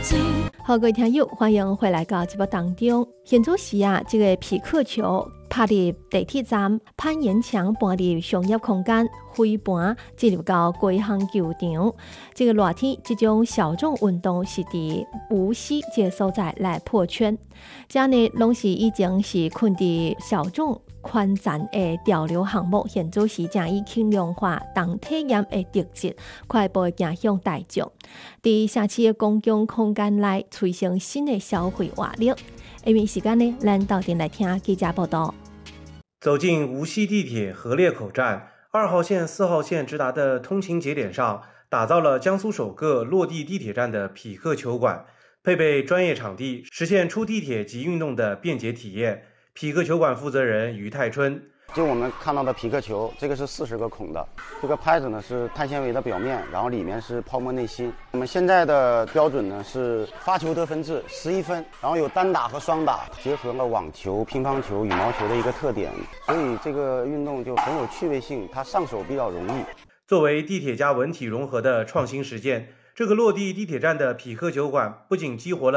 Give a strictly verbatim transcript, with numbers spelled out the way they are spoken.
好，各位听友，欢迎回来到节目当中。现主时啊，这个皮克球拍入地铁站，攀岩墙搬入商业空间，飞盘进入到国行球场。这个热天，这种小众运动是伫无锡这个所在来破圈。这呢，拢是已经是困伫小众宽展的潮流项目，现主时将以轻量化、动体验的特质，快步走向大众。伫城市的公共空间内，催生新的消费活力。下面时间呢，咱到店来听记者报道。 走进无锡地铁河裂口站，二号线、四号线直达的通勤节点上，打造了江苏首个落地地铁站的匹克球馆，配备专业场地，实现出地铁及运动的便捷体验。匹克球馆负责人于泰春。 就我们看到的匹克球，这个是四十个孔的，这个拍子呢是碳纤维的表面，然后里面是泡沫内芯。我们现在的标准呢是发球得分制十一分，然后有单打和双打，结合了网球、乒乓球、羽毛球的一个特点，所以这个运动就很有趣味性，它上手比较容易。 作为地铁加文体融合的创新实践，这个落地地铁站的匹克球馆不仅激活了